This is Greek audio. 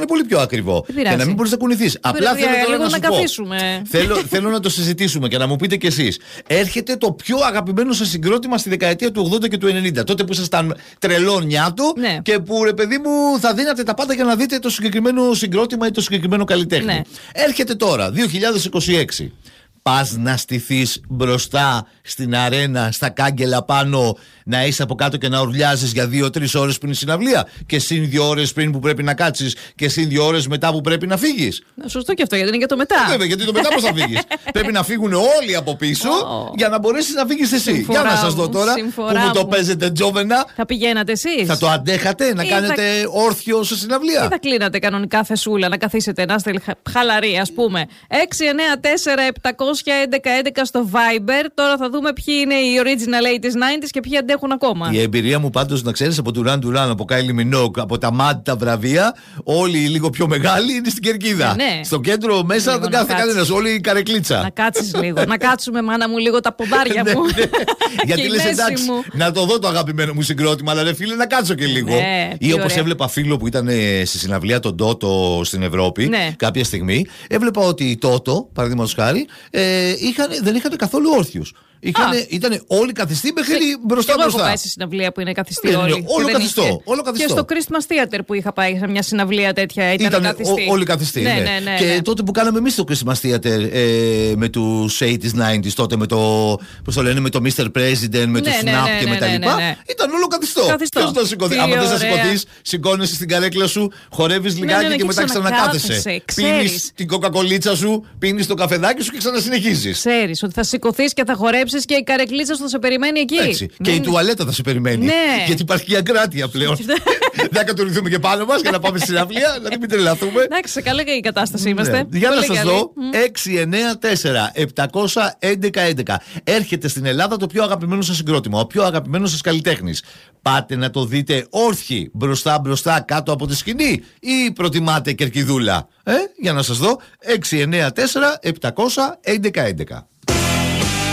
πολύ πιο ακριβό. Και να μην μπορείς να κουνηθείς. Απλά θέλω τώρα να σου πω. Θέλω να το συζητήσουμε και να μου πείτε κι εσείς. Έρχεται το πιο αγαπημένο σας συγκρότημα στη δεκαετία του 80 και του 90. Τότε που ήσασταν τρελόνια του και που ρε παιδί μου θα δίνατε τα πάντα για να δείτε το συγκεκριμένο συγκρότημα ή το συγκεκριμένο καλλιτέχνη. Έρχεται τώρα, 2026. Πας να στηθείς μπροστά στην αρένα, στα κάγκελα πάνω, να είσαι από κάτω και να ουρλιάζεις για 2-3 ώρες πριν η συναυλία και συν 2 ώρες πριν που πρέπει να κάτσεις και συν 2 ώρες μετά που πρέπει να φύγεις. Σωστό και αυτό, γιατί είναι και το μετά. Βέβαια, γιατί το μετά πώς θα φύγεις. Πρέπει να φύγουν όλοι από πίσω για να μπορέσεις να φύγεις εσύ. Για να σας δω τώρα που μου το παίζετε τζόβενα. Θα πηγαίνατε εσείς? Θα το αντέχατε να κάνετε όρθιο σε συναυλία? Ή θα κλείνατε κανονικά θεσούλα, να καθίσετε, να είστε χαλαροί, ας πούμε. 694-711-11 στο Viber. Τώρα θα δούμε ποιοι είναι οι original 80s, 90s και ποιοι αντέχουν ακόμα. Η εμπειρία μου πάντως, να ξέρεις, από Duran Duran, από Kylie Minogue, από τα MAD, τα βραβεία, όλοι οι λίγο πιο μεγάλοι είναι στην κερκίδα. Ναι. Στο κέντρο μέσα δεν κάθεται κανένας, όλη η καρεκλίτσα. Να κάτσεις λίγο. Να κάτσουμε, μάνα μου, λίγο τα ποδάρια μου. Γιατί λες, εντάξει, να το δω το αγαπημένο μου συγκρότημα, αλλά ρε φίλε, να κάτσω και λίγο. Ή όπως έβλεπα φίλο που ήταν στη συναυλία των Toto στην Ευρώπη κάποια στιγμή, έβλεπα ότι οι Toto, παραδείγματος χάρη, δεν είχαν καθόλου όρθιους. Ήταν όλοι καθιστοί μέχρι μπροστά. Εγώ έχω πάει σε συναυλία που είναι καθιστοί όλοι. Όλο καθιστό. Και στο Christmas Theater που είχα πάει σε μια συναυλία τέτοια ήταν καθιστοί. Όλοι καθιστοί. Ναι. Και τότε που κάναμε εμείς το Christmas Theater με τους 80s, 90s, τότε με το, πώς το λένε, με το Mr. President, με το Snap και με τα λοιπά. Ήταν όλο καθιστό. Ποιος το σηκωθεί? Άμα δεν θα σηκωθείς, σηκώνεσαι στην καρέκλα σου, χορεύεις λιγάκι και μετά ξανακάθεσαι. Πίνεις την κοκακολίτσα σου, πίνεις το καφεδάκι σου και ξανασυνεχίζεις. Ξέρεις ότι θα σηκωθείς και θα χορέψεις και η καρεκλίτσα σου θα σε περιμένει εκεί. Έτσι. Και η τουαλέτα θα σε περιμένει. Γιατί υπάρχει και αγκράτεια πλέον. Δεν κατουρηθούμε και πάνω μας για να πάμε στη συναυλία, να μην τρελαθούμε. Εντάξει, σε καλή η κατάσταση είμαστε. Για να σας δω, 694-711-11. Έρχεται στην Ελλάδα το πιο αγαπημένο σας συγκρότημα, ο πιο αγαπημένος σας καλλιτέχνης. Πάτε να το δείτε όρθιοι μπροστά κάτω από τη σκηνή ή προτιμάτε κερκιδούλα? Για να σας δω, 694-711-11.